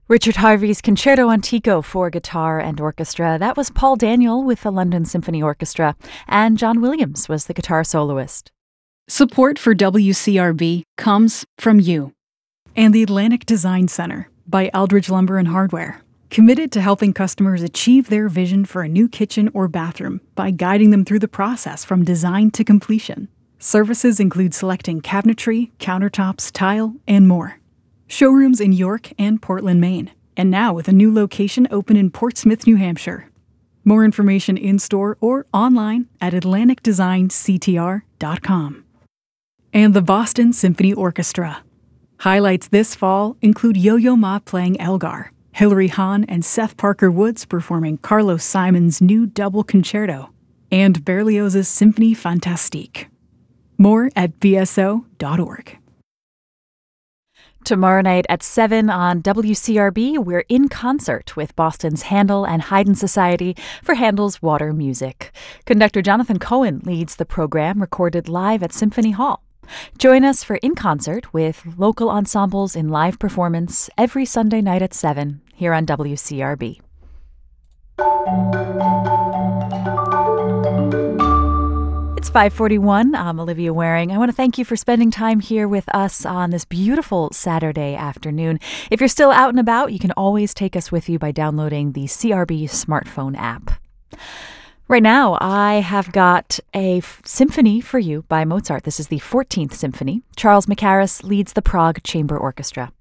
Richard Harvey's Concerto Antico for guitar and orchestra. That was Paul Daniel with the London Symphony Orchestra, and John Williams was the guitar soloist. Support for WCRB comes from you. And the Atlantic Design Center by Aldridge Lumber and Hardware, committed to helping customers achieve their vision for a new kitchen or bathroom by guiding them through the process from design to completion. Services include selecting cabinetry, countertops, tile, and more. Showrooms in York and Portland, Maine, and now with a new location open in Portsmouth, New Hampshire. More information in-store or online at atlanticdesignctr.com. And the Boston Symphony Orchestra. Highlights this fall include Yo-Yo Ma playing Elgar, Hilary Hahn and Seth Parker Woods performing Carlos Simon's new double concerto, and Berlioz's Symphonie Fantastique. More at bso.org. Tomorrow night at 7 on WCRB, we're in concert with Boston's Handel and Haydn Society for Handel's Water Music. Conductor Jonathan Cohen leads the program, recorded live at Symphony Hall. Join us for In Concert with local ensembles in live performance every Sunday night at 7 here on WCRB. It's 5:41. I'm Olivia Waring. I want to thank you for spending time here with us on this beautiful Saturday afternoon. If you're still out and about, you can always take us with you by downloading the CRB smartphone app. Right now, I have got a symphony for you by Mozart. This is the 14th Symphony. Charles Mackerras leads the Prague Chamber Orchestra.